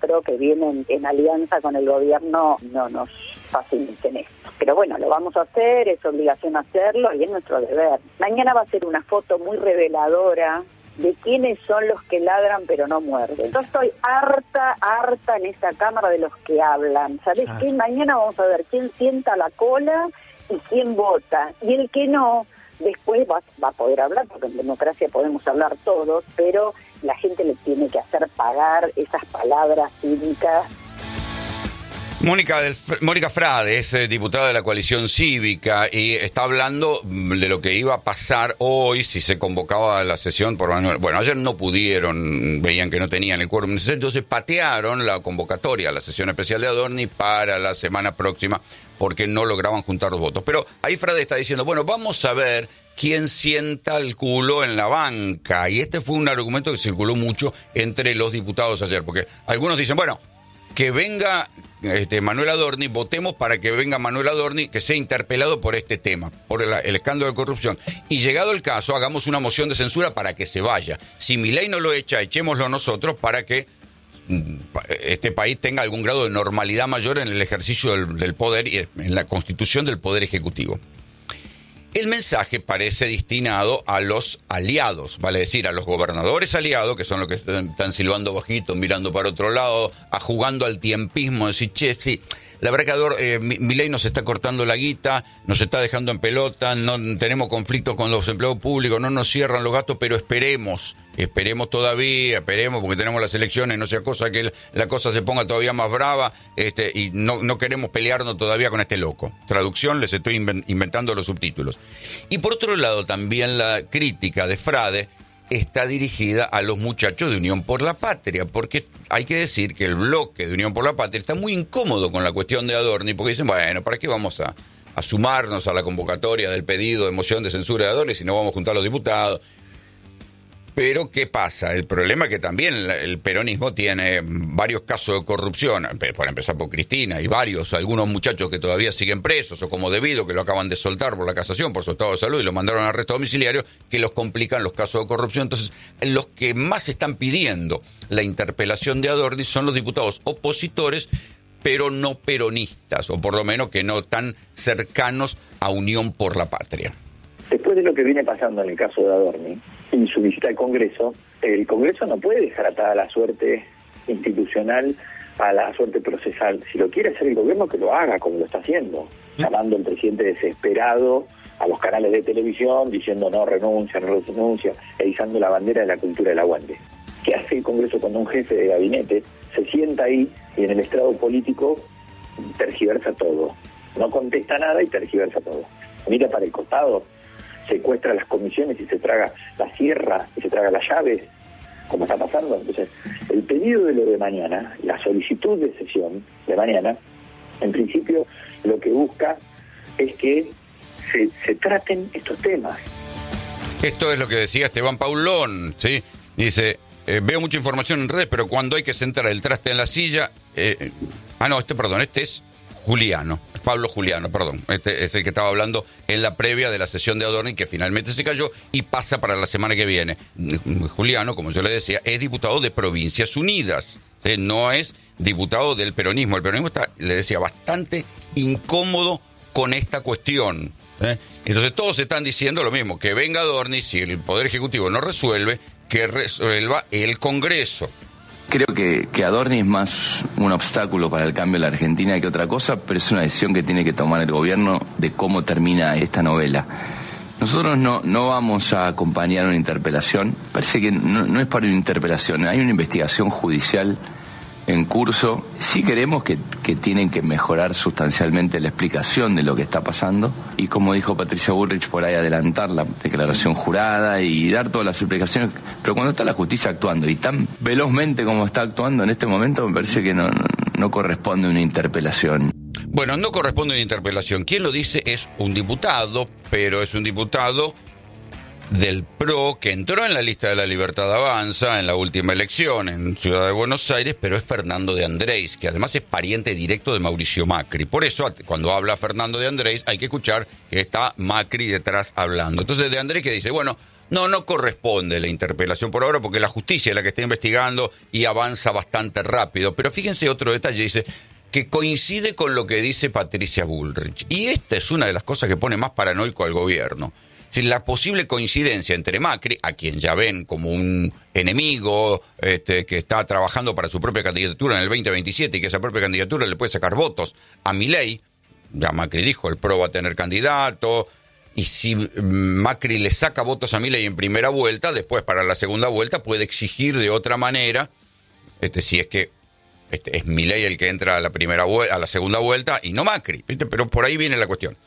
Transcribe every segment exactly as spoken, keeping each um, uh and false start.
PRO que vienen en alianza con el gobierno no nos faciliten esto. Pero bueno, lo vamos a hacer, es obligación hacerlo y es nuestro deber. Mañana va a ser una foto muy reveladora de quiénes son los que ladran pero no muerden. Yo estoy harta, harta en esta Cámara de los que hablan. ¿Sabés ah. qué? Mañana vamos a ver quién sienta la cola y quién vota. Y el que no, después va, va a poder hablar, porque en democracia podemos hablar todos, pero la gente le tiene que hacer pagar esas palabras cívicas. Mónica, del, Mónica Frade es eh, diputada de la Coalición Cívica y está hablando de lo que iba a pasar hoy si se convocaba a la sesión por Manuel. Bueno, ayer no pudieron, veían que no tenían el quórum necesario, entonces patearon la convocatoria a la sesión especial de Adorni para la semana próxima porque no lograban juntar los votos. Pero ahí Frade está diciendo, bueno, vamos a ver quién sienta el culo en la banca. Y este fue un argumento que circuló mucho entre los diputados ayer, porque algunos dicen, bueno, que venga este, Manuel Adorni, votemos para que venga Manuel Adorni, que sea interpelado por este tema, por el, el escándalo de corrupción. Y llegado el caso, hagamos una moción de censura para que se vaya. Si Milei no lo echa, echémoslo nosotros para que este país tenga algún grado de normalidad mayor en el ejercicio del, del poder y en la constitución del poder ejecutivo. El mensaje parece destinado a los aliados, vale decir, a los gobernadores aliados, que son los que están, están silbando bajito, mirando para otro lado, a jugando al tiempismo, decir, che, sí, la verdad que Ador, eh, Milei nos está cortando la guita, nos está dejando en pelota, no tenemos conflictos con los empleados públicos, no nos cierran los gastos, pero esperemos, esperemos todavía, esperemos porque tenemos las elecciones, no sea cosa que la cosa se ponga todavía más brava, este, y no, no queremos pelearnos todavía con este loco. Traducción, les estoy inventando los subtítulos. Y por otro lado, también la crítica de Frade está dirigida a los muchachos de Unión por la Patria, porque hay que decir que el bloque de Unión por la Patria está muy incómodo con la cuestión de Adorni, porque dicen, bueno, ¿para qué vamos a, a sumarnos a la convocatoria del pedido de moción de censura de Adorni si no vamos a juntar a los diputados? Pero, ¿qué pasa? El problema es que también el peronismo tiene varios casos de corrupción, por empezar por Cristina, y varios, algunos muchachos que todavía siguen presos, o como Debido, que lo acaban de soltar por la casación, por su estado de salud, y lo mandaron a arresto domiciliario, que los complican los casos de corrupción. Entonces, los que más están pidiendo la interpelación de Adorni son los diputados opositores, pero no peronistas, o por lo menos que no tan cercanos a Unión por la Patria. Después de lo que viene pasando en el caso de Adorni y su visita al Congreso, el Congreso no puede dejar atada la suerte institucional a la suerte procesal. Si lo quiere hacer el gobierno, que lo haga como lo está haciendo, llamando al presidente desesperado a los canales de televisión, diciendo no renuncia, no renuncia, e izando la bandera de la cultura del aguante. ¿Qué hace el Congreso cuando un jefe de gabinete se sienta ahí y en el estrado político tergiversa todo? No contesta nada y tergiversa todo. Mira para el costado, secuestra las comisiones y se traga la sierra y se traga las llaves, como está pasando. Entonces, el pedido de lo de mañana, la solicitud de sesión de mañana, en principio lo que busca es que se, se traten estos temas. Esto es lo que decía Esteban Paulón, ¿sí? Dice, eh, veo mucha información en redes, pero cuando hay que sentar el traste en la silla... Eh, ah, no, este, perdón, este es Juliano, Pablo Juliano, perdón, este es el que estaba hablando en la previa de la sesión de Adorni, que finalmente se cayó y pasa para la semana que viene. Juliano, como yo le decía, es diputado de Provincias Unidas, ¿sí? No es diputado del peronismo. El peronismo está, le decía, bastante incómodo con esta cuestión, ¿eh? Entonces todos están diciendo lo mismo, que venga Adorni, si el Poder Ejecutivo no resuelve, que resuelva el Congreso. Creo que, que Adorni es más un obstáculo para el cambio en la Argentina que otra cosa, pero es una decisión que tiene que tomar el gobierno de cómo termina esta novela. Nosotros no, no vamos a acompañar una interpelación. Parece que no, no es para una interpelación, hay una investigación judicial en curso. Sí queremos que, que tienen que mejorar sustancialmente la explicación de lo que está pasando y, como dijo Patricia Bullrich, por ahí adelantar la declaración jurada y dar todas las explicaciones. Pero cuando está la justicia actuando y tan velozmente como está actuando en este momento, me parece que no, no, no corresponde una interpelación. Bueno, no corresponde una interpelación. Quien lo dice es un diputado, pero es un diputado del P R O, que entró en la lista de La Libertad Avanza en la última elección en Ciudad de Buenos Aires, pero es Fernando de Andrés, que además es pariente directo de Mauricio Macri. Por eso, cuando habla Fernando de Andrés, hay que escuchar que está Macri detrás hablando. Entonces, de Andrés que dice, bueno, No, no corresponde la interpelación por ahora porque la justicia es la que está investigando y avanza bastante rápido. Pero fíjense otro detalle, dice que coincide con lo que dice Patricia Bullrich. Y esta es una de las cosas que pone más paranoico al gobierno. Es decir, la posible coincidencia entre Macri, a quien ya ven como un enemigo este, que está trabajando para su propia candidatura en el veinte veintisiete y que esa propia candidatura le puede sacar votos a Milei. Ya Macri dijo, el P R O va a tener candidato. Y si Macri le saca votos a Milei en primera vuelta, después para la segunda vuelta puede exigir de otra manera, este, si es que este, es Milei el que entra a la primera vuelta, a la segunda vuelta y no Macri, ¿viste? Pero por ahí viene la cuestión.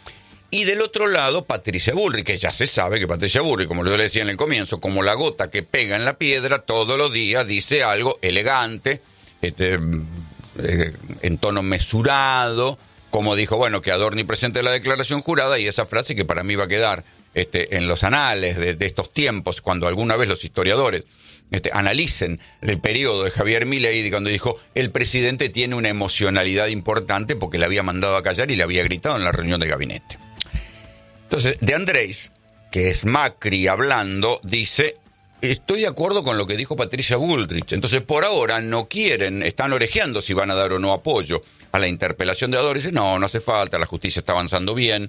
Y del otro lado, Patricia Bullrich, que ya se sabe que Patricia Bullrich, como yo le decía en el comienzo, como la gota que pega en la piedra, todos los días dice algo elegante, este, eh, en tono mesurado, como dijo, bueno, que Adorni presente la declaración jurada, y esa frase que para mí va a quedar este, en los anales de, de estos tiempos, cuando alguna vez los historiadores este, analicen el periodo de Javier Milei, cuando dijo, el presidente tiene una emocionalidad importante porque le había mandado a callar y le había gritado en la reunión de gabinete. Entonces, De Andrés, que es Macri hablando, dice, estoy de acuerdo con lo que dijo Patricia Bullrich. Entonces, por ahora no quieren, están orejeando si van a dar o no apoyo a la interpelación de Adorni. Dice, no, no hace falta, la justicia está avanzando bien.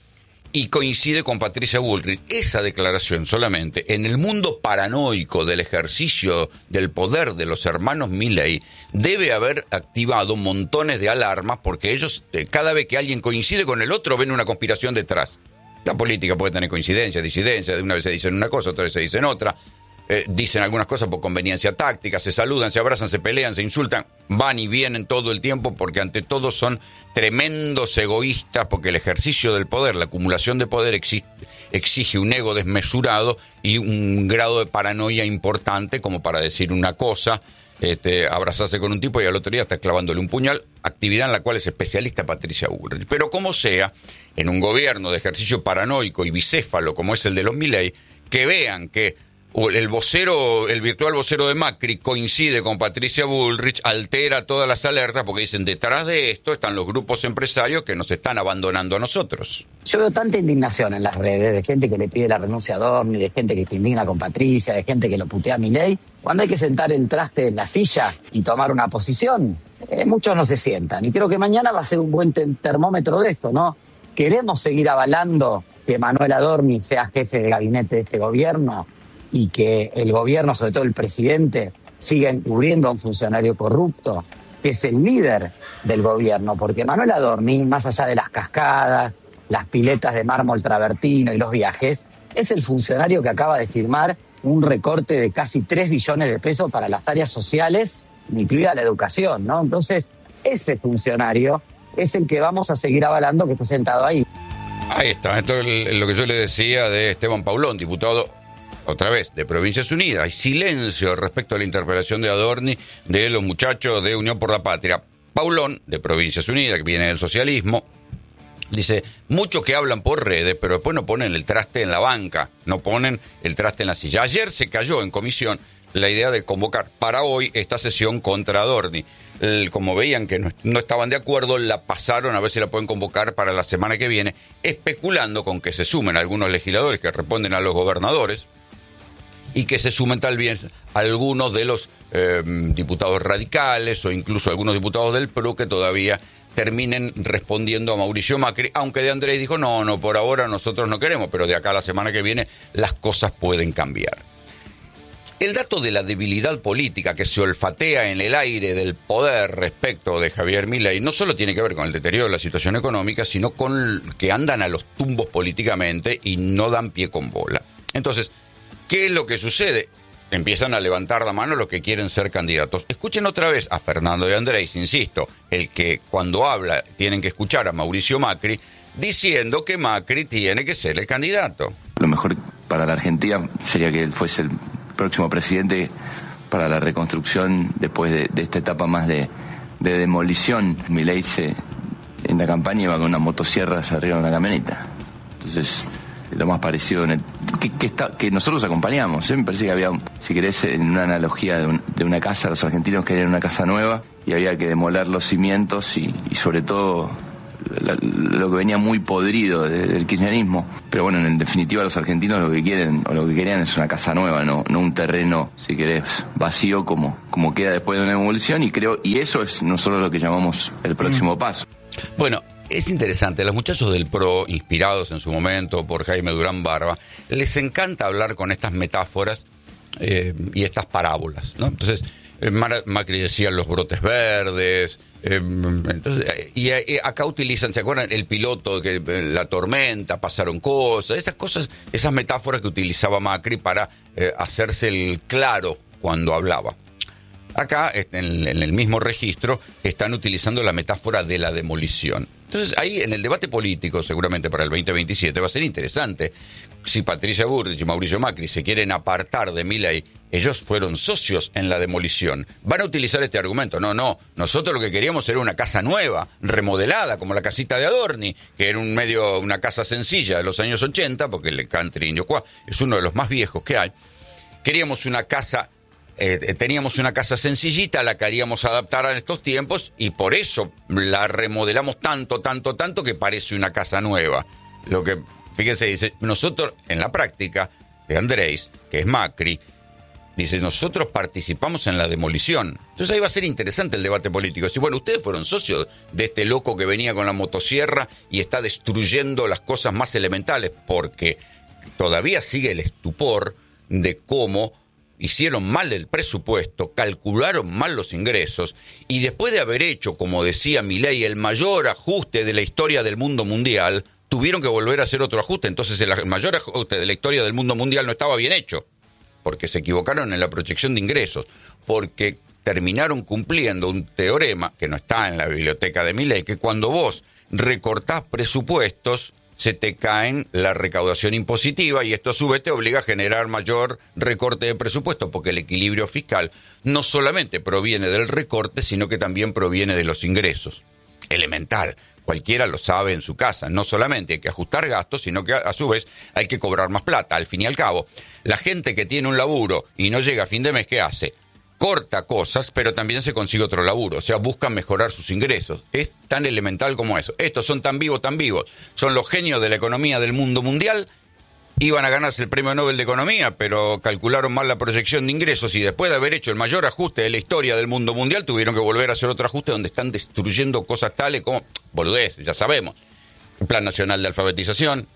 Y coincide con Patricia Bullrich. Esa declaración solamente, en el mundo paranoico del ejercicio del poder de los hermanos Milei, debe haber activado montones de alarmas, porque ellos, cada vez que alguien coincide con el otro, ven una conspiración detrás. La política puede tener coincidencias, disidencias, de una vez se dicen una cosa, otra vez se dicen otra. Eh, dicen algunas cosas por conveniencia táctica, se saludan, se abrazan, se pelean, se insultan, van y vienen todo el tiempo porque ante todo son tremendos egoístas, porque el ejercicio del poder, la acumulación de poder existe, exige un ego desmesurado y un grado de paranoia importante como para decir una cosa, este, abrazarse con un tipo y al otro día está clavándole un puñal, actividad en la cual es especialista Patricia Bullrich. Pero como sea, en un gobierno de ejercicio paranoico y bicéfalo como es el de los Milei, que vean que el vocero, el virtual vocero de Macri coincide con Patricia Bullrich, altera todas las alertas porque dicen, detrás de esto están los grupos empresarios que nos están abandonando a nosotros. Yo veo tanta indignación en las redes de gente que le pide la renuncia a Adorni, de gente que se indigna con Patricia, de gente que lo putea a Milei. Cuando hay que sentar el traste en la silla y tomar una posición, eh, muchos no se sientan. Y creo que mañana va a ser un buen te- termómetro de esto, ¿no? ¿Queremos seguir avalando que Manuel Adorni sea jefe de gabinete de este gobierno y que el gobierno, sobre todo el presidente, siga encubriendo a un funcionario corrupto, que es el líder del gobierno? Porque Manuel Adorni, más allá de las cascadas, las piletas de mármol travertino y los viajes, es el funcionario que acaba de firmar un recorte de casi tres billones de pesos para las áreas sociales, incluida la educación, ¿no? Entonces, ese funcionario es el que vamos a seguir avalando que está sentado ahí. Ahí está, esto es lo que yo le decía de Esteban Paulón, diputado, otra vez, de Provincias Unidas. Hay silencio respecto a la interpelación de Adorni de los muchachos de Unión por la Patria. Paulón, de Provincias Unidas, que viene del socialismo, dice, muchos que hablan por redes, pero después no ponen el traste en la banca, no ponen el traste en la silla. Ayer se cayó en comisión la idea de convocar para hoy esta sesión contra Adorni. El, como veían que no, no estaban de acuerdo, la pasaron a ver si la pueden convocar para la semana que viene, especulando con que se sumen algunos legisladores que responden a los gobernadores y que se sumen tal vez algunos de los eh, diputados radicales o incluso algunos diputados del P R O que todavía terminen respondiendo a Mauricio Macri, aunque De Andrés dijo, no, no, por ahora nosotros no queremos, pero de acá a la semana que viene las cosas pueden cambiar. El dato de la debilidad política que se olfatea en el aire del poder respecto de Javier Milei no solo tiene que ver con el deterioro de la situación económica, sino con que andan a los tumbos políticamente y no dan pie con bola. Entonces, ¿qué es lo que sucede? Empiezan a levantar la mano los que quieren ser candidatos. Escuchen otra vez a Fernando de Andrés, insisto, el que cuando habla tienen que escuchar a Mauricio Macri, diciendo que Macri tiene que ser el candidato. Lo mejor para la Argentina sería que él fuese el próximo presidente para la reconstrucción después de, de esta etapa más de, de demolición. Milei se, en la campaña iba con una motosierra arriba de una camioneta. Entonces, lo más parecido en el, que, que, está, que nosotros acompañamos. ¿eh? Me parece que había, si querés, en una analogía de, un, de una casa, los argentinos querían una casa nueva y había que demoler los cimientos y, y sobre todo la, lo que venía muy podrido de, del kirchnerismo. Pero bueno, en definitiva los argentinos lo que quieren, o lo que querían es una casa nueva, no, no un terreno, si querés, vacío como, como queda después de una demolición, y creo, y eso es nosotros lo que llamamos el próximo paso. Bueno, es interesante, los muchachos del P R O, inspirados en su momento por Jaime Durán Barba, les encanta hablar con estas metáforas eh, y estas parábolas, ¿no? Entonces, eh, Macri decía los brotes verdes, eh, entonces, y, y acá utilizan, ¿se acuerdan? El piloto, que la tormenta, pasaron cosas, esas cosas, esas metáforas que utilizaba Macri para eh, hacerse el claro cuando hablaba. Acá, en el mismo registro, están utilizando la metáfora de la demolición. Entonces, ahí en el debate político, seguramente para el veinte veintisiete, va a ser interesante. Si Patricia Bullrich y Mauricio Macri se quieren apartar de Milei, ellos fueron socios en la demolición. Van a utilizar este argumento. No, no, nosotros lo que queríamos era una casa nueva, remodelada, como la casita de Adorni, que era un medio, una casa sencilla de los años ochenta, porque el country Ñuquá es uno de los más viejos que hay. Queríamos una casa... Eh, teníamos una casa sencillita, la queríamos adaptar a estos tiempos y por eso la remodelamos tanto, tanto, tanto que parece una casa nueva. Lo que, fíjense, dice, nosotros en la práctica de Andrés, que es Macri, dice, nosotros participamos en la demolición. Entonces ahí va a ser interesante el debate político. Si, bueno, ustedes fueron socios de este loco que venía con la motosierra y está destruyendo las cosas más elementales, porque todavía sigue el estupor de cómo hicieron mal el presupuesto, calcularon mal los ingresos y después de haber hecho, como decía Milei, el mayor ajuste de la historia del mundo mundial, tuvieron que volver a hacer otro ajuste. Entonces el mayor ajuste de la historia del mundo mundial no estaba bien hecho, porque se equivocaron en la proyección de ingresos, porque terminaron cumpliendo un teorema que no está en la biblioteca de Milei, que cuando vos recortás presupuestos, se te caen la recaudación impositiva y esto a su vez te obliga a generar mayor recorte de presupuesto, porque el equilibrio fiscal no solamente proviene del recorte, sino que también proviene de los ingresos. Elemental, cualquiera lo sabe en su casa, no solamente hay que ajustar gastos, sino que a su vez hay que cobrar más plata. Al fin y al cabo, la gente que tiene un laburo y no llega a fin de mes, ¿qué hace? Corta cosas, pero también se consigue otro laburo, o sea, buscan mejorar sus ingresos. Es tan elemental como eso. Estos son tan vivos, tan vivos. Son los genios de la economía del mundo mundial. Iban a ganarse el premio Nobel de Economía, pero calcularon mal la proyección de ingresos y después de haber hecho el mayor ajuste de la historia del mundo mundial, tuvieron que volver a hacer otro ajuste donde están destruyendo cosas tales como, boludez, ya sabemos, el Plan Nacional de Alfabetización,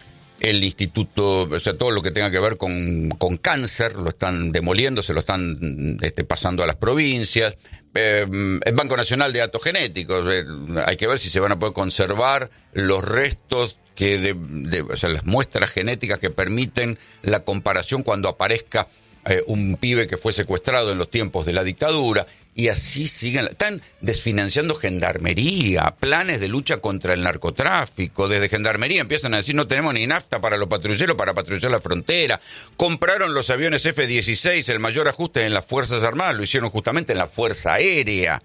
el instituto, o sea, todo lo que tenga que ver con, con cáncer, lo están demoliendo, se lo están este, pasando a las provincias. Eh, el Banco Nacional de Datos Genéticos, eh, hay que ver si se van a poder conservar los restos, que de, de, o sea, las muestras genéticas que permiten la comparación cuando aparezca eh, un pibe que fue secuestrado en los tiempos de la dictadura. Y así siguen, están desfinanciando gendarmería, planes de lucha contra el narcotráfico. Desde gendarmería empiezan a decir no tenemos ni nafta para los patrulleros para patrullar la frontera. Compraron los aviones F dieciséis, el mayor ajuste en las Fuerzas Armadas, lo hicieron justamente en la Fuerza Aérea.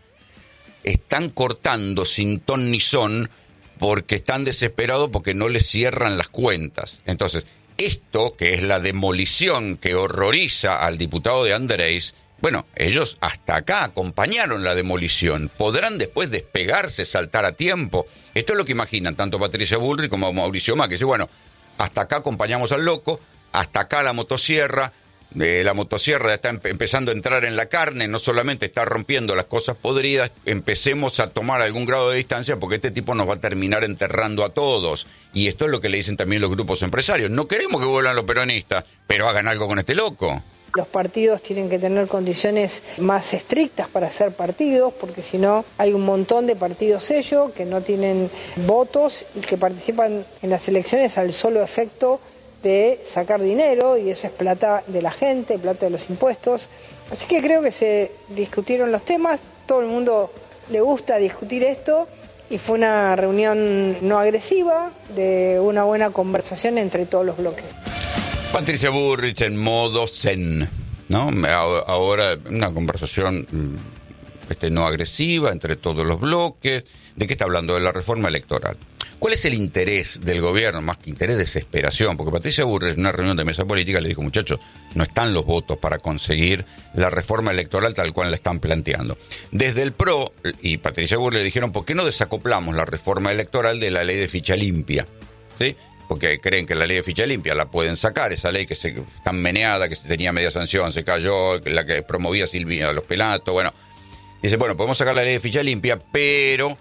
Están cortando sin ton ni son porque están desesperados porque no les cierran las cuentas. Entonces, esto que es la demolición que horroriza al diputado de Andrés, bueno, ellos hasta acá acompañaron la demolición. ¿Podrán después despegarse, saltar a tiempo? Esto es lo que imaginan tanto Patricia Bullrich como Mauricio Macri. Dice, bueno, hasta acá acompañamos al loco, hasta acá la motosierra. Eh, la motosierra está em- empezando a entrar en la carne, no solamente está rompiendo las cosas podridas, empecemos a tomar algún grado de distancia porque este tipo nos va a terminar enterrando a todos. Y esto es lo que le dicen también los grupos empresarios. No queremos que vuelvan los peronistas, pero hagan algo con este loco. Los partidos tienen que tener condiciones más estrictas para ser partidos, porque si no hay un montón de partidos sello que no tienen votos y que participan en las elecciones al solo efecto de sacar dinero, y eso es plata de la gente, plata de los impuestos. Así que creo que se discutieron los temas, todo el mundo le gusta discutir esto, y fue una reunión no agresiva, de una buena conversación entre todos los bloques. Patricia Bullrich en modo zen, ¿no? Ahora una conversación este, no agresiva entre todos los bloques. ¿De qué está hablando? De la reforma electoral. ¿Cuál es el interés del gobierno? Más que interés, desesperación, porque Patricia Bullrich en una reunión de mesa política le dijo, muchachos, no están los votos para conseguir la reforma electoral tal cual la están planteando. Desde el P R O y Patricia Bullrich le dijeron, ¿por qué no desacoplamos la reforma electoral de la ley de ficha limpia? ¿Sí? Porque creen que la ley de ficha limpia la pueden sacar, esa ley que se tan meneada, que se tenía media sanción, se cayó, la que promovía Silvia Los Pelatos, bueno. Dice, bueno, podemos sacar la ley de ficha limpia, pero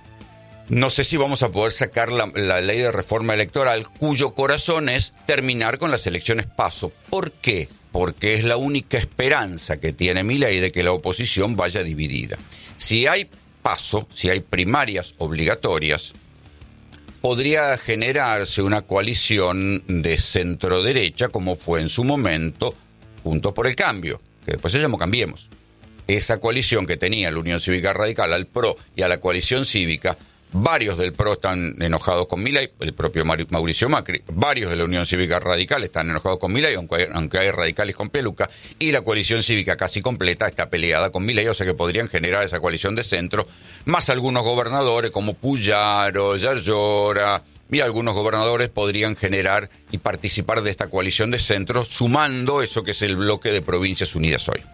no sé si vamos a poder sacar la, la ley de reforma electoral, cuyo corazón es terminar con las elecciones PASO. ¿Por qué? Porque es la única esperanza que tiene Milei de que la oposición vaya dividida. Si hay PASO, si hay primarias obligatorias, podría generarse una coalición de centro-derecha, como fue en su momento Juntos por el Cambio, que después se llamó Cambiemos. Esa coalición que tenía la Unión Cívica Radical al P R O y a la coalición cívica, varios del P R O están enojados con Milei, el propio Mauricio Macri, varios de la Unión Cívica Radical están enojados con Milei, aunque hay, aunque hay radicales con peluca, y la coalición cívica casi completa está peleada con Milei, o sea que podrían generar esa coalición de centro, más algunos gobernadores como Puyaro, Yarlora, y algunos gobernadores podrían generar y participar de esta coalición de centro, sumando eso que es el bloque de Provincias Unidas hoy.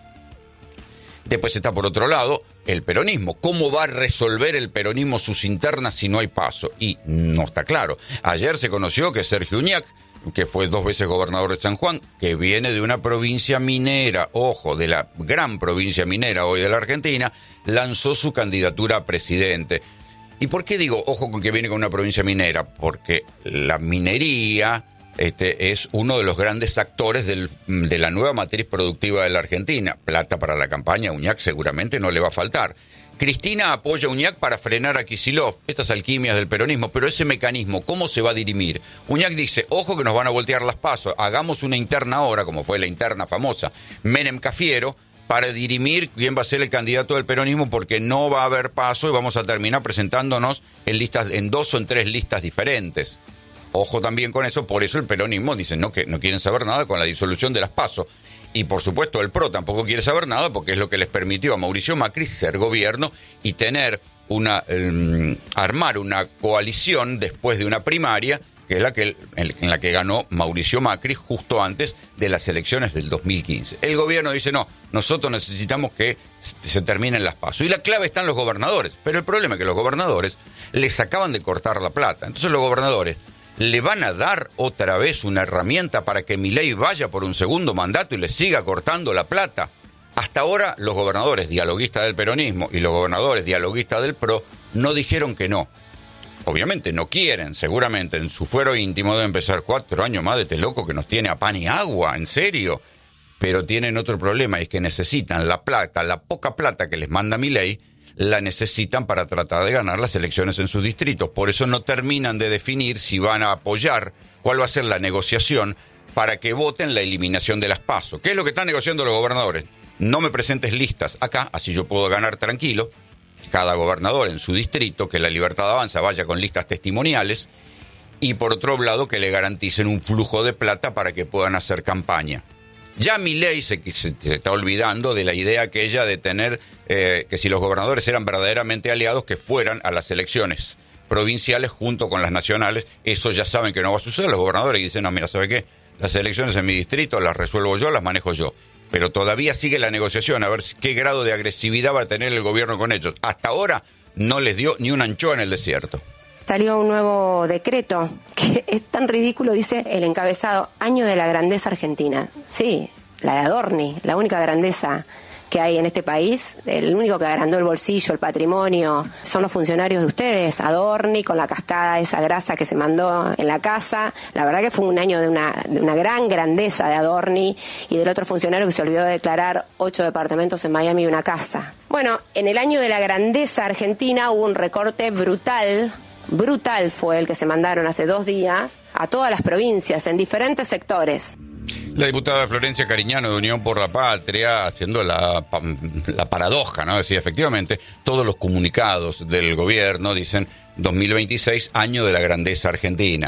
Después está, por otro lado, el peronismo. ¿Cómo va a resolver el peronismo sus internas si no hay PASO? Y no está claro. Ayer se conoció que Sergio Uñac, que fue dos veces gobernador de San Juan, que viene de una provincia minera, ojo, de la gran provincia minera hoy de la Argentina, lanzó su candidatura a presidente. ¿Y por qué digo, ojo, con que viene con una provincia minera? Porque la minería Este es uno de los grandes actores del, de la nueva matriz productiva de la Argentina. Plata para la campaña a Uñac seguramente no le va a faltar. Cristina apoya a Uñac para frenar a Kicillof, estas alquimias del peronismo, pero ese mecanismo, ¿cómo se va a dirimir? Uñac dice, ojo que nos van a voltear las pasos, hagamos una interna ahora, como fue la interna famosa, Menem Cafiero, para dirimir quién va a ser el candidato del peronismo, porque no va a haber paso y vamos a terminar presentándonos en listas, en dos o en tres listas diferentes. Ojo también con eso, por eso el peronismo dice no, que no quieren saber nada con la disolución de las PASO. Y por supuesto el P R O tampoco quiere saber nada porque es lo que les permitió a Mauricio Macri ser gobierno y tener una, eh, armar una coalición después de una primaria, que es la que, en la que ganó Mauricio Macri justo antes de las elecciones del dos mil quince. El gobierno dice no, nosotros necesitamos que se terminen las PASO. Y la clave está en los gobernadores, pero el problema es que los gobernadores les acaban de cortar la plata. Entonces los gobernadores le van a dar otra vez una herramienta para que Milei vaya por un segundo mandato y le siga cortando la plata. Hasta ahora los gobernadores dialoguistas del peronismo y los gobernadores dialoguistas del P R O no dijeron que no. Obviamente no quieren, seguramente en su fuero íntimo deben empezar cuatro años más de este loco que nos tiene a pan y agua, en serio. Pero tienen otro problema, y es que necesitan la plata, la poca plata que les manda Milei, la necesitan para tratar de ganar las elecciones en sus distritos. Por eso no terminan de definir si van a apoyar, cuál va a ser la negociación para que voten la eliminación de las PASO. ¿Qué es lo que están negociando los gobernadores? No me presentes listas acá, así yo puedo ganar tranquilo. Cada gobernador en su distrito, que la Libertad Avanza vaya con listas testimoniales. Y por otro lado, que le garanticen un flujo de plata para que puedan hacer campaña. Ya Milei se, se, se está olvidando de la idea aquella de tener eh, que si los gobernadores eran verdaderamente aliados, que fueran a las elecciones provinciales junto con las nacionales. Eso ya saben que no va a suceder. Los gobernadores dicen, no, mira, ¿sabe qué? Las elecciones en mi distrito las resuelvo yo, las manejo yo. Pero todavía sigue la negociación, a ver qué grado de agresividad va a tener el gobierno con ellos. Hasta ahora no les dio ni una anchoa en el desierto. Salió un nuevo decreto que es tan ridículo, dice el encabezado, Año de la Grandeza Argentina. Sí, la de Adorni, la única grandeza que hay en este país, el único que agrandó el bolsillo, el patrimonio, son los funcionarios de ustedes, Adorni, con la cascada, esa grasa que se mandó en la casa. La verdad que fue un año de una, de una gran grandeza de Adorni y del otro funcionario que se olvidó de declarar ocho departamentos en Miami y una casa. Bueno, en el Año de la Grandeza Argentina hubo un recorte brutal. Brutal fue el que se mandaron hace dos días a todas las provincias, en diferentes sectores. La diputada Florencia Cariñano de Unión por la Patria haciendo la, la paradoja, ¿no? Decía, efectivamente, todos los comunicados del gobierno dicen dos mil veintiséis, año de la grandeza argentina.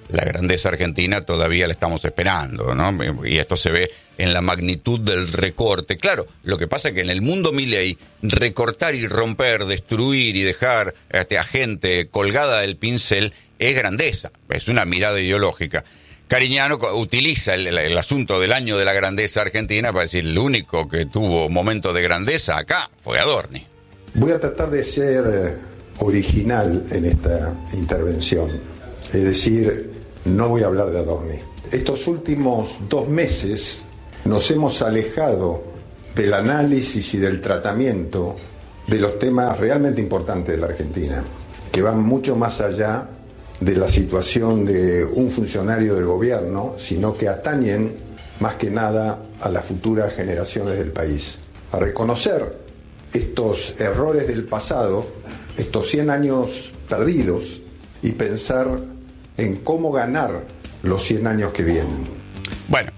la grandeza argentina todavía la estamos esperando, ¿no? Y esto se ve en la magnitud del recorte. Claro, lo que pasa es que en el mundo Milei, recortar y romper, destruir y dejar este, a gente colgada del pincel es grandeza, es una mirada ideológica. Cariñano utiliza el, el, el asunto del año de la grandeza argentina para decir, el único que tuvo momento de grandeza acá fue Adorni. Voy a tratar de ser eh, original en esta intervención, es decir, no voy a hablar de Adorni. Estos últimos dos meses nos hemos alejado del análisis y del tratamiento de los temas realmente importantes de la Argentina, que van mucho más allá de la situación de un funcionario del gobierno, sino que atañen más que nada a las futuras generaciones del país. A reconocer estos errores del pasado, estos cien años perdidos, y pensar en cómo ganar los cien años que vienen. Bueno,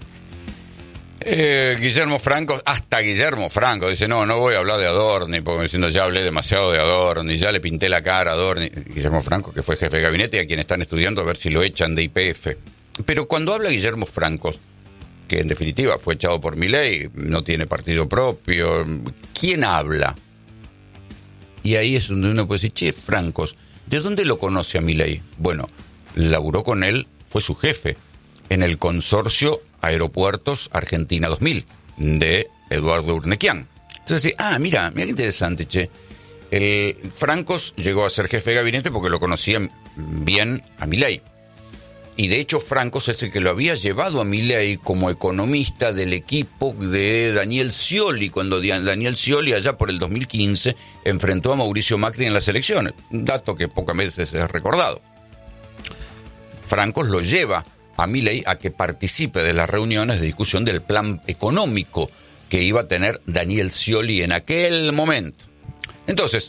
eh, Guillermo Franco, hasta Guillermo Franco dice, no, no voy a hablar de Adorni, porque diciendo ya hablé demasiado de Adorni, ya le pinté la cara a Adorni. Guillermo Franco, que fue jefe de gabinete y a quien están estudiando a ver si lo echan de Y P F. Pero cuando habla Guillermo Franco, que en definitiva fue echado por Milei, no tiene partido propio, ¿quién habla? Y ahí es donde uno puede decir, che, Francos, ¿de dónde lo conoce a Milei? Bueno, laburó con él, fue su jefe en el consorcio Aeropuertos Argentina dos mil de Eduardo Urnequian. Entonces, ah, mira, mira qué interesante, che. El Francos llegó a ser jefe de gabinete porque lo conocía bien a Milei. Y de hecho Francos es el que lo había llevado a Milei como economista del equipo de Daniel Scioli, cuando Daniel Scioli allá por el dos mil quince enfrentó a Mauricio Macri en las elecciones. Un dato que pocas veces es recordado. Francos lo lleva a Milei a que participe de las reuniones de discusión del plan económico que iba a tener Daniel Scioli en aquel momento. Entonces,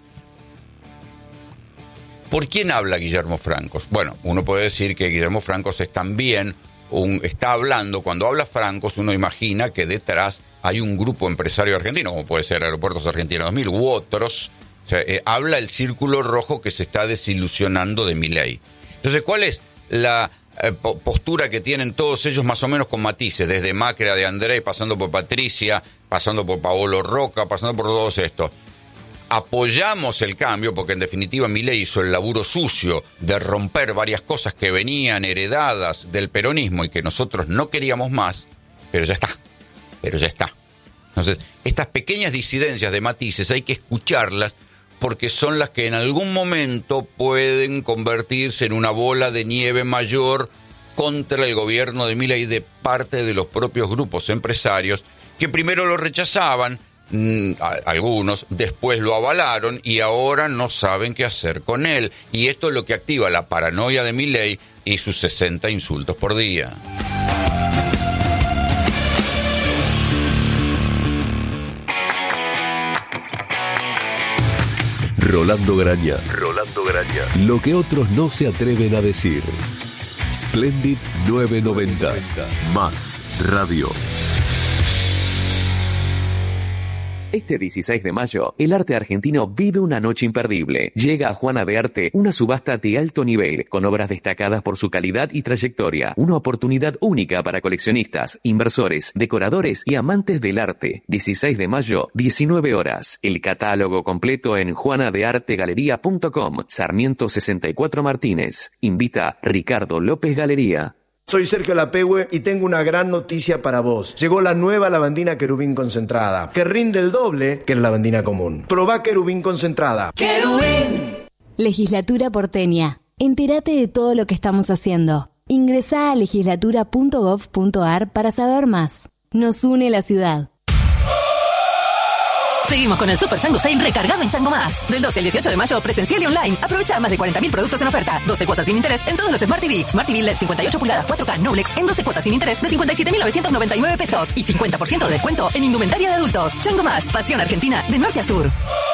¿por quién habla Guillermo Francos? Bueno, uno puede decir que Guillermo Francos es también, un, está hablando, cuando habla Francos uno imagina que detrás hay un grupo empresario argentino, como puede ser Aeropuertos Argentina dos mil u otros. O sea, eh, habla el círculo rojo que se está desilusionando de Milei. Entonces, ¿cuál es la eh, po- postura que tienen todos ellos más o menos con matices? Desde Macri, de Andrés, pasando por Patricia, pasando por Paolo Roca, pasando por todos estos. Apoyamos el cambio porque en definitiva Milei hizo el laburo sucio de romper varias cosas que venían heredadas del peronismo y que nosotros no queríamos más, pero ya está, pero ya está. Entonces, estas pequeñas disidencias de matices hay que escucharlas porque son las que en algún momento pueden convertirse en una bola de nieve mayor contra el gobierno de Milei de parte de los propios grupos empresarios que primero lo rechazaban, algunos, después lo avalaron y ahora no saben qué hacer con él. Y esto es lo que activa la paranoia de Milei y sus sesenta insultos por día. Rolando Graña. Rolando Graña. Lo que otros no se atreven a decir. Splendid novecientos noventa. Más radio. Este dieciséis de mayo, el arte argentino vive una noche imperdible. Llega a Juana de Arte una subasta de alto nivel, con obras destacadas por su calidad y trayectoria. Una oportunidad única para coleccionistas, inversores, decoradores y amantes del arte. dieciséis de mayo, diecinueve horas. El catálogo completo en juana de arte galería punto com. Sarmiento sesenta y cuatro Martínez. Invita Ricardo López Galería. Soy Sergio Lapehue y tengo una gran noticia para vos. Llegó la nueva lavandina Querubín concentrada, que rinde el doble que la lavandina común. Probá Querubín concentrada. ¡Querubín! Legislatura porteña. Entérate de todo lo que estamos haciendo. Ingresá a legislatura punto gov punto ar para saber más. Nos une la ciudad. Seguimos con el Super Chango Sale recargado en Chango Más. Del doce al dieciocho de mayo, presencial y online. Aprovecha más de cuarenta mil productos en oferta. doce cuotas sin interés en todos los Smart T V. Smart T V L E D cincuenta y ocho pulgadas cuatro K Noblex en doce cuotas sin interés de cincuenta y siete mil novecientos noventa y nueve pesos. Y cincuenta por ciento de descuento en indumentaria de adultos. Chango Más, pasión argentina de norte a sur.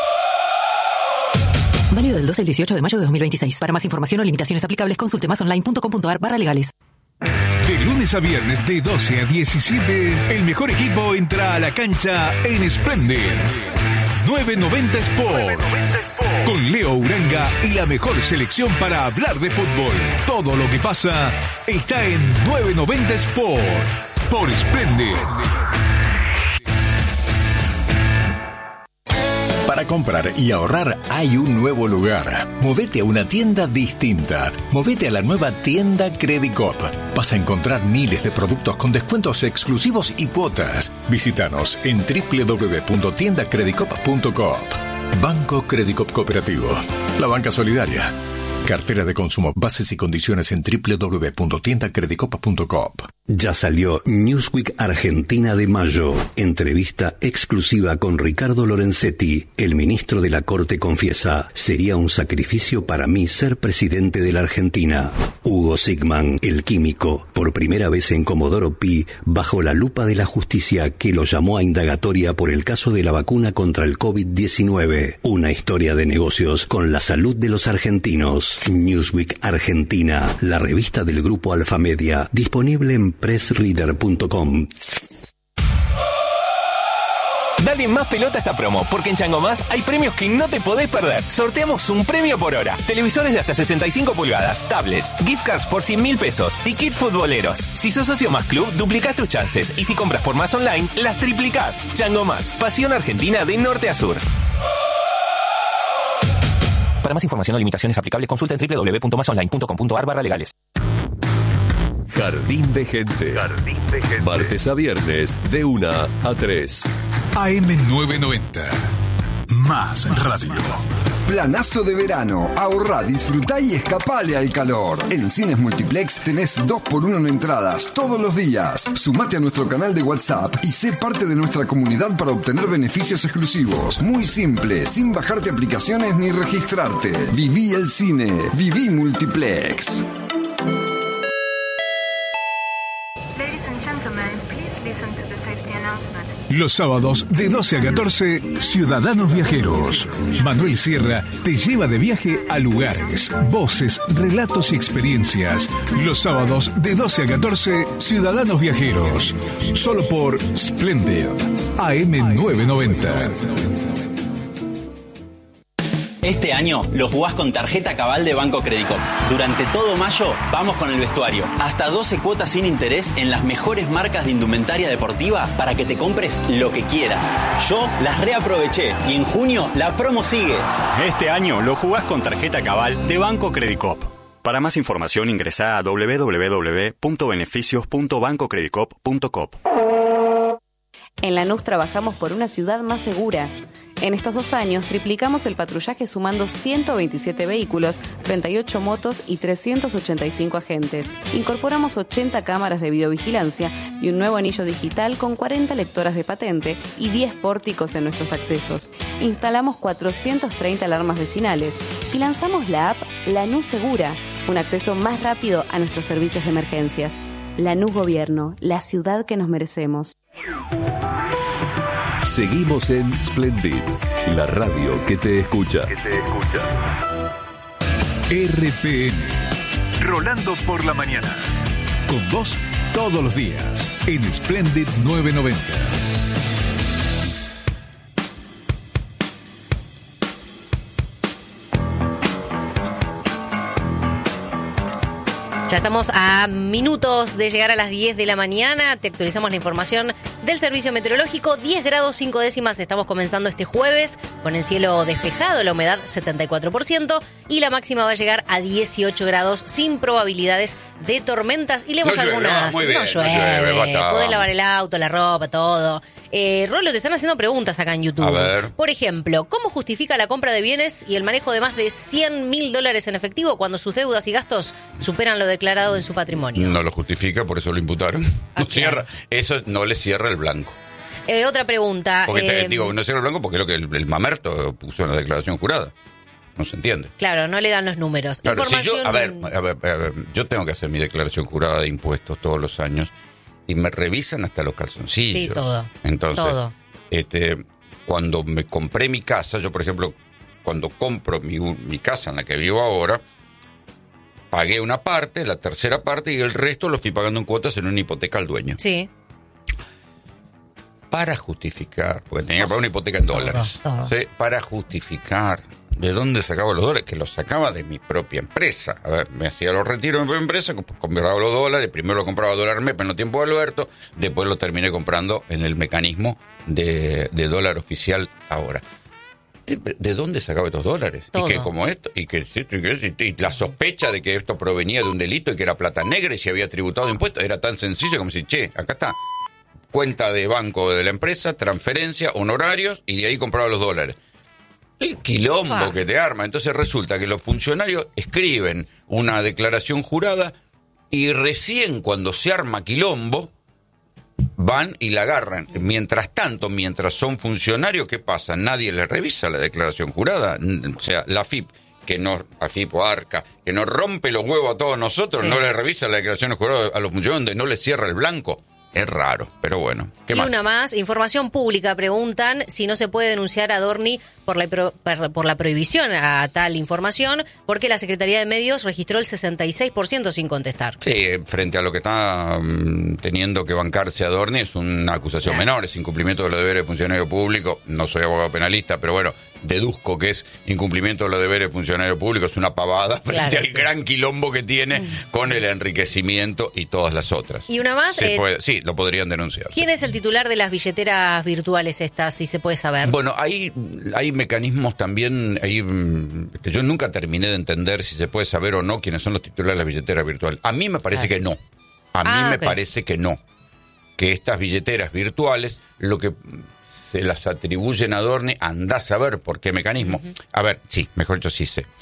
Válido del doce al dieciocho de mayo de dos mil veintiséis. Para más información o limitaciones aplicables, consulte masonline punto com punto ar barra legales. De lunes a viernes de doce a diecisiete, el mejor equipo entra a la cancha en Splendid. nueve noventa Sport. Con Leo Uranga y la mejor selección para hablar de fútbol. Todo lo que pasa está en nueve noventa Sport. Por Splendid. Para comprar y ahorrar hay un nuevo lugar. Movete a una tienda distinta. Movete a la nueva tienda Credicop. Vas a encontrar miles de productos con descuentos exclusivos y cuotas. Visítanos en doble u doble u doble u punto tienda credicop punto coop. Banco Credicop Cooperativo. La banca solidaria. Cartera de consumo. Bases y condiciones en doble u doble u doble u punto tienda credicop punto coop. Ya salió Newsweek Argentina de mayo. Entrevista exclusiva con Ricardo Lorenzetti. El ministro de la Corte confiesa: sería un sacrificio para mí ser presidente de la Argentina. Hugo Sigman, el químico, por primera vez en Comodoro Pi, bajo la lupa de la justicia que lo llamó a indagatoria por el caso de la vacuna contra el COVID diecinueve. Una historia de negocios con la salud de los argentinos. Newsweek Argentina, la revista del grupo Alfa Media, disponible en press reader punto com. Dale más pelota a esta promo, porque en Chango Más hay premios que no te podés perder. Sorteamos un premio por hora. Televisores de hasta sesenta y cinco pulgadas, tablets, gift cards por cien mil pesos y kit futboleros. Si sos socio Más Club, duplicás tus chances. Y si compras por Más Online, las triplicás. Chango Más, pasión argentina de norte a sur. Para más información o limitaciones aplicables, consulta en doble u doble u doble u punto más online punto com punto a r barra legales. Jardín de Gente. Jardín de Gente. Martes a viernes, de una a tres. A M novecientos noventa. Más radio. Planazo de verano. Ahorrá, disfrutá y escapale al calor. En Cines Multiplex tenés dos por uno en entradas todos los días. Sumate a nuestro canal de WhatsApp y sé parte de nuestra comunidad para obtener beneficios exclusivos. Muy simple, sin bajarte aplicaciones ni registrarte. Viví el cine. Viví Multiplex. Los sábados de doce a catorce, Ciudadanos Viajeros. Manuel Sierra te lleva de viaje a lugares, voces, relatos y experiencias. Los sábados de doce a catorce, Ciudadanos Viajeros. Solo por Splendid, A M novecientos noventa. Este año lo jugás con tarjeta Cabal de Banco Credicop. Durante todo mayo vamos con el vestuario. Hasta doce cuotas sin interés en las mejores marcas de indumentaria deportiva para que te compres lo que quieras. Yo las reaproveché y en junio la promo sigue. Este año lo jugás con tarjeta Cabal de Banco Credicop. Para más información ingresá a doble u doble u doble u punto beneficios punto banco credicop punto coop. En Lanús trabajamos por una ciudad más segura. En estos dos años triplicamos el patrullaje sumando ciento veintisiete vehículos, treinta y ocho motos y trescientos ochenta y cinco agentes. Incorporamos ochenta cámaras de videovigilancia y un nuevo anillo digital con cuarenta lectoras de patente y diez pórticos en nuestros accesos. Instalamos cuatrocientas treinta alarmas vecinales y lanzamos la app Lanús Segura, un acceso más rápido a nuestros servicios de emergencias. Lanús Gobierno, la ciudad que nos merecemos. Seguimos en Splendid, la radio que te escucha. Que te escucha. R P M. Rolando por la mañana. Con vos todos los días en Splendid novecientos noventa. Ya estamos a minutos de llegar a las diez de la mañana. Te actualizamos la información del Servicio Meteorológico. diez grados cinco décimas. Estamos comenzando este jueves con el cielo despejado, la humedad setenta y cuatro por ciento y la máxima va a llegar a dieciocho grados sin probabilidades de tormentas. Y leemos no llueve, algunas. No, muy bien, no llueve. No llueve, podés lavar el auto, la ropa, todo. Eh, Rolo, te están haciendo preguntas acá en YouTube. A ver. Por ejemplo, ¿cómo justifica la compra de bienes y el manejo de más de cien mil dólares en efectivo cuando sus deudas y gastos superan lo declarado en su patrimonio? No lo justifica, por eso lo imputaron. No cierra, eso no le cierra el blanco. Eh, otra pregunta. Porque te, eh, digo, no cierra el blanco porque es lo que el, el mamerto puso en la declaración jurada. No se entiende. Claro, no le dan los números. Claro, Información... si yo, a ver, a ver, a ver, yo tengo que hacer mi declaración jurada de impuestos todos los años y me revisan hasta los calzoncillos. Sí, todo. Entonces, todo. este, cuando me compré mi casa, yo por ejemplo, cuando compro mi, mi casa en la que vivo ahora, pagué una parte, la tercera parte y el resto lo fui pagando en cuotas en una hipoteca al dueño. Sí. para justificar, porque tenía que pagar una hipoteca en dólares, ¿sí? Para justificar de dónde sacaba los dólares, que los sacaba de mi propia empresa. A ver, me hacía los retiros de mi propia empresa, compraba los dólares, primero lo compraba dólar M E P en los tiempos de Alberto, después lo terminé comprando en el mecanismo de, de dólar oficial ahora. ¿De, de dónde sacaba estos dólares? Todo. Y que como esto, y que, y, que, y la sospecha de que esto provenía de un delito y que era plata negra y se había tributado impuestos, era tan sencillo como decir, che, acá está, cuenta de banco de la empresa, transferencia, honorarios, y de ahí compraba los dólares. El quilombo ah. que te arma. Entonces resulta que los funcionarios escriben una declaración jurada y recién cuando se arma quilombo van y la agarran. Mientras tanto, mientras son funcionarios, ¿qué pasa? Nadie les revisa la declaración jurada. O sea, la A F I P, que no, A F I P o ARCA, que nos rompe los huevos a todos nosotros, sí. no le revisa la declaración jurada a los funcionarios, donde no les cierra el blanco. Es raro, pero bueno. ¿Qué y más? una más, información pública. Preguntan si no se puede denunciar a Adorni por la, pro, por la prohibición a tal información, porque la Secretaría de Medios registró el sesenta y seis por ciento sin contestar. Sí, frente a lo que está um, teniendo que bancarse Adorni, es una acusación claro. menor, es incumplimiento de los deberes de funcionario público. No soy abogado penalista, pero bueno, deduzco que es incumplimiento de los deberes de funcionario público, es una pavada frente claro, al sí. gran quilombo que tiene mm. con el enriquecimiento y todas las otras. Y una más... Se eh, puede, sí, lo podrían denunciar. ¿Quién es el titular de las billeteras virtuales estas, si se puede saber? Bueno, hay, hay mecanismos también, hay, que yo nunca terminé de entender si se puede saber o no quiénes son los titulares de las billeteras virtuales. A mí me parece claro. que no. A mí ah, me okay. parece que no. Que estas billeteras virtuales, lo que se las atribuyen a Adorni, andá a saber por qué mecanismo. Uh-huh. A ver, sí, mejor dicho, sí sé.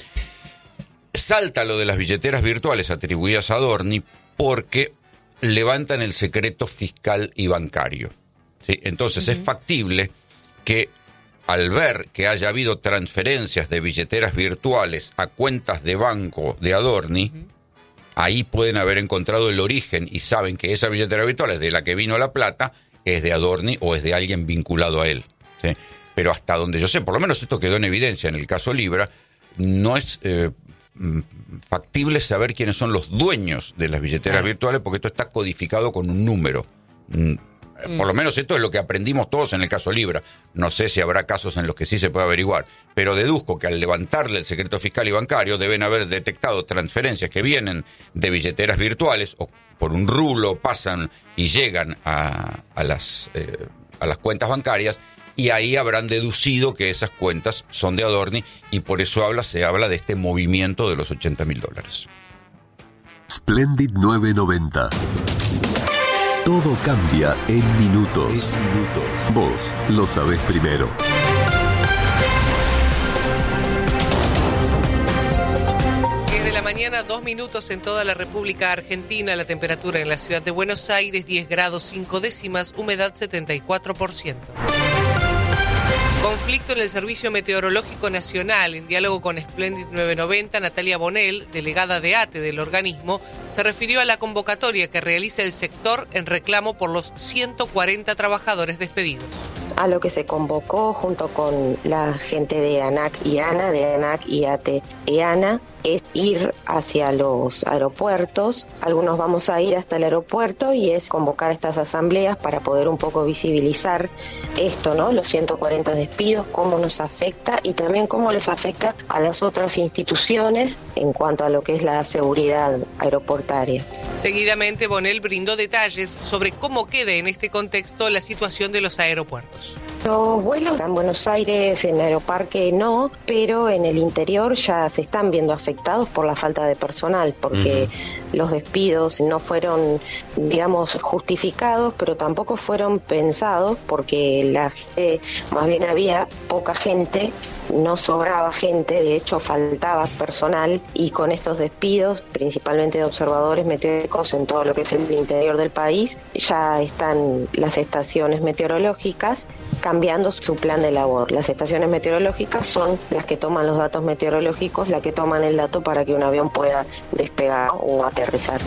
Salta lo de las billeteras virtuales atribuidas a Adorni porque levantan el secreto fiscal y bancario. ¿Sí? Entonces uh-huh. es factible que al ver que haya habido transferencias de billeteras virtuales a cuentas de banco de Adorni, uh-huh. ahí pueden haber encontrado el origen y saben que esa billetera virtual es de la que vino la plata, es de Adorni o es de alguien vinculado a él. ¿Sí? Pero hasta donde yo sé, por lo menos esto quedó en evidencia en el caso Libra, no es eh, factible saber quiénes son los dueños de las billeteras ah. virtuales, porque esto está codificado con un número. Mm. Por lo menos esto es lo que aprendimos todos en el caso Libra. No sé si habrá casos en los que sí se puede averiguar, pero deduzco que al levantarle el secreto fiscal y bancario deben haber detectado transferencias que vienen de billeteras virtuales o por un rulo pasan y llegan a, a, las, eh, a las cuentas bancarias, y ahí habrán deducido que esas cuentas son de Adorni, y por eso habla, se habla de este movimiento de los ochenta mil dólares. Splendid nueve noventa. Todo cambia en minutos. En minutos. Vos lo sabés primero. diez de la mañana, dos minutos en toda la República Argentina. La temperatura en la ciudad de Buenos Aires, diez grados cinco décimas, humedad setenta y cuatro por ciento. Conflicto en el Servicio Meteorológico Nacional. En diálogo con Splendid nueve noventa, Natalia Bonel, delegada de ATE del organismo, se refirió a la convocatoria que realiza el sector en reclamo por los ciento cuarenta trabajadores despedidos. A lo que se convocó junto con la gente de ANAC y ANA, de ANAC y ATE y ANA, es ir hacia los aeropuertos. Algunos vamos a ir hasta el aeropuerto y es convocar estas asambleas para poder un poco visibilizar esto, ¿no? Los ciento cuarenta despidos, cómo nos afecta y también cómo les afecta a las otras instituciones en cuanto a lo que es la seguridad aeroportuaria. Seguidamente, Bonel brindó detalles sobre cómo queda en este contexto la situación de los aeropuertos. Los vuelos en Buenos Aires, en Aeroparque no, pero en el interior ya se están viendo afectados por la falta de personal, porque uh-huh. los despidos no fueron, digamos, justificados, pero tampoco fueron pensados, porque la gente, más bien había poca gente, no sobraba gente, de hecho faltaba personal, y con estos despidos, principalmente de observadores meteorológicos en todo lo que es el interior del país, ya están las estaciones meteorológicas cambiando su plan de labor. Las estaciones meteorológicas son las que toman los datos meteorológicos, las que toman el dato para que un avión pueda despegar o aterrizar.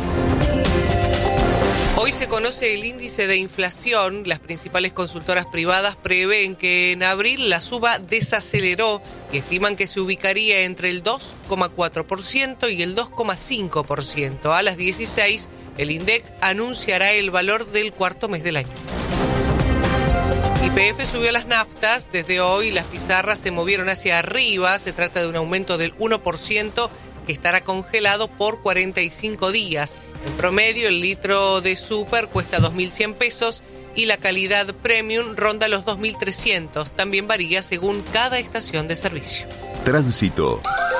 Hoy se conoce el índice de inflación. Las principales consultoras privadas prevén que en abril la suba desaceleró y estiman que se ubicaría entre el dos coma cuatro por ciento y el dos coma cinco por ciento. A las dieciséis, el INDEC anunciará el valor del cuarto mes del año. Y P F subió las naftas. Desde hoy las pizarras se movieron hacia arriba. Se trata de un aumento del uno por ciento que estará congelado por cuarenta y cinco días. En promedio, el litro de super cuesta dos mil cien pesos y la calidad premium ronda los dos mil trescientos. También varía según cada estación de servicio. Tránsito.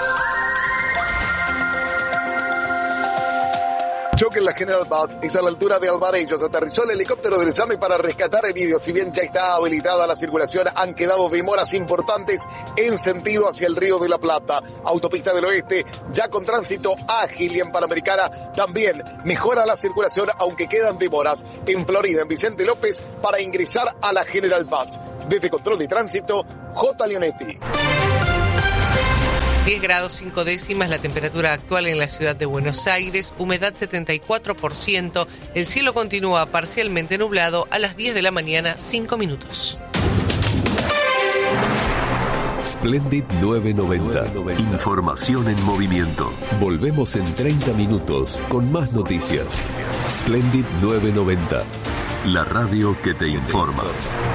Choque en la General Paz, es a la altura de Alvarellos. Aterrizó el helicóptero del SAME para rescatar heridos. Si bien ya está habilitada la circulación, han quedado demoras importantes en sentido hacia el Río de la Plata. Autopista del Oeste, ya con tránsito ágil, y en Panamericana también mejora la circulación, aunque quedan demoras. En Florida, en Vicente López, para ingresar a la General Paz. Desde Control de Tránsito, J. Leonetti. diez grados cinco décimas la temperatura actual en la ciudad de Buenos Aires, humedad setenta y cuatro por ciento, el cielo continúa parcialmente nublado a las diez de la mañana, cinco minutos. Splendid nueve noventa. Información en movimiento. Volvemos en treinta minutos con más noticias. Splendid nueve noventa. La radio que te informa.